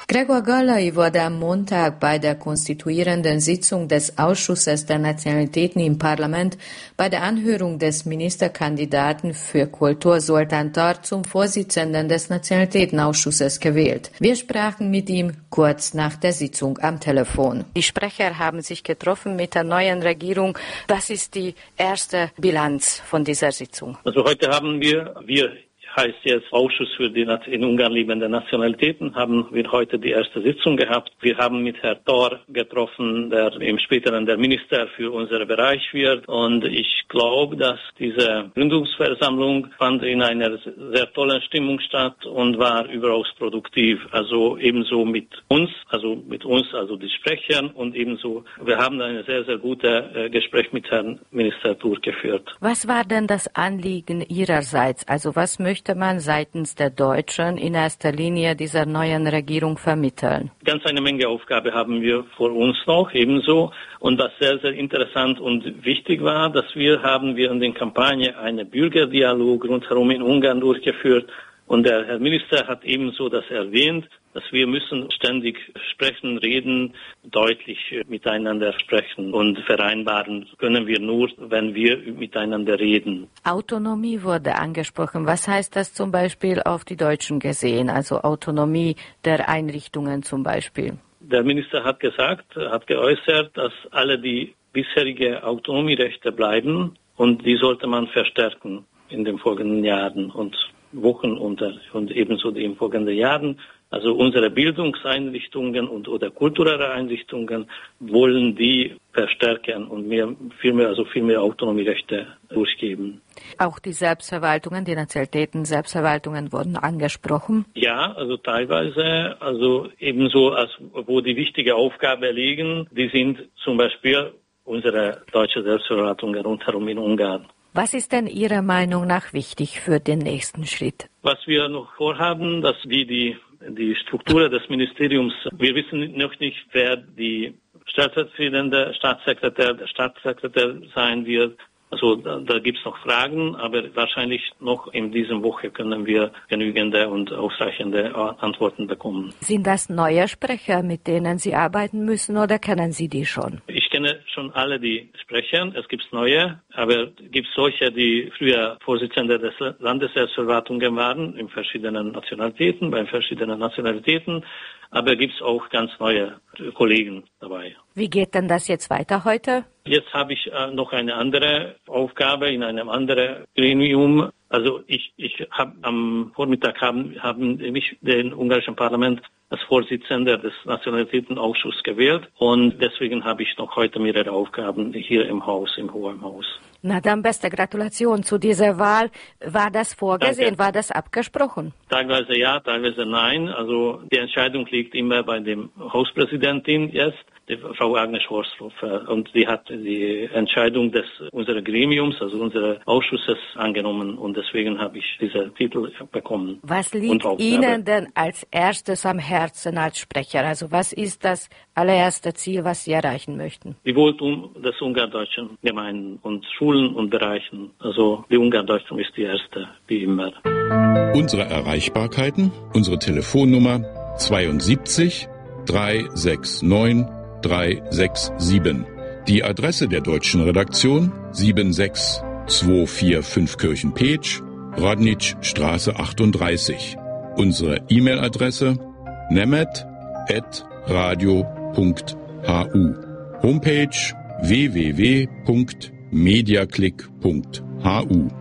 Gregor Györlay wurde am Montag bei der konstituierenden Sitzung des Ausschusses der Nationalitäten im Parlament bei der Anhörung des Ministerkandidaten für Kultur Zoltán Tarth zum Vorsitzenden des Nationalitätenausschusses gewählt. Wir sprachen mit ihm kurz nach der Sitzung am Telefon. Die Sprecher haben sich getroffen mit der neuen Regierung. Was ist die erste Bilanz von dieser Sitzung? Also heute haben wir heißt jetzt Ausschuss für die in Ungarn lebenden Nationalitäten, haben wir heute die erste Sitzung gehabt. Wir haben mit Herrn Thor getroffen, der im späteren der Minister für unseren Bereich wird. Und ich glaube, dass diese Gründungsversammlung fand in einer sehr tollen Stimmung statt und war überaus produktiv. Also ebenso mit uns, also die Sprecher und ebenso, wir haben ein sehr, sehr gutes Gespräch mit Herrn Minister Thor geführt. Was war denn das Anliegen Ihrerseits? Also was möchte man seitens der Deutschen in erster Linie dieser neuen Regierung vermitteln? Ganz eine Menge Aufgaben haben wir vor uns noch, ebenso. Und was sehr, sehr interessant und wichtig war, dass wir in der Kampagne einen Bürgerdialog rundherum in Ungarn durchgeführt. Und der Herr Minister hat ebenso das erwähnt, dass wir müssen ständig sprechen, reden, deutlich miteinander sprechen und vereinbaren können wir nur, wenn wir miteinander reden. Autonomie wurde angesprochen. Was heißt das zum Beispiel auf die Deutschen gesehen, also Autonomie der Einrichtungen zum Beispiel? Der Minister hat geäußert, dass alle die bisherige Autonomierechte bleiben und die sollte man verstärken in den folgenden Jahren und Wochen und ebenso in den folgenden Jahren. Also unsere Bildungseinrichtungen oder kulturelle Einrichtungen wollen die verstärken und viel mehr Autonomierechte durchgeben. Auch die Selbstverwaltungen, die Nationalitäten Selbstverwaltungen wurden angesprochen? Ja, also teilweise, also ebenso, wo die wichtige Aufgaben liegen, die sind zum Beispiel unsere deutsche Selbstverwaltungen rundherum in Ungarn. Was ist denn Ihrer Meinung nach wichtig für den nächsten Schritt? Was wir noch vorhaben, dass wir die Struktur des Ministeriums, wir wissen noch nicht, wer die stellvertretende Staatssekretär sein wird. Also da gibt es noch Fragen, aber wahrscheinlich noch in dieser Woche können wir genügende und ausreichende Antworten bekommen. Sind das neue Sprecher, mit denen Sie arbeiten müssen, oder kennen Sie die schon? Ich kenne schon alle die Sprecher. Es gibt neue, aber es gibt solche, die früher Vorsitzende des Landesselbstverwaltungen waren, bei verschiedenen Nationalitäten. Aber gibt es auch ganz neue Kollegen dabei. Wie geht denn das jetzt weiter heute? Jetzt habe ich noch eine andere Aufgabe in einem anderen Gremium. Also ich habe am Vormittag haben mich den ungarischen Parlament als Vorsitzender des Nationalitätenausschusses gewählt und deswegen habe ich noch heute mehrere Aufgaben hier im Haus, im Hohen Haus. Na dann beste Gratulation zu dieser Wahl. War das vorgesehen? Danke. War das abgesprochen? Teilweise ja, teilweise nein. Also die Entscheidung liegt immer bei dem Hauspräsidentin jetzt, die Frau Agnes Horsthofer. Und die hat die Entscheidung unseres Gremiums, also unseres Ausschusses angenommen. Und deswegen habe ich diesen Titel bekommen. Was liegt Ihnen denn als erstes am Herzen als Sprecher? Also was ist das allererste Ziel, was Sie erreichen möchten? Die Wohltum des ungardeutschen Gemeinden und Schulen und Bereichen. Also die Ungardeutschen ist die erste, wie immer. Unsere Erreichbarkeiten, unsere Telefonnummer 72 369 367. Die Adresse der deutschen Redaktion 76245 Kirchenpeetsch, Radničstraße 38. Unsere E-Mail-Adresse nemet@radio.hu. Homepage www.mediaclick.hu.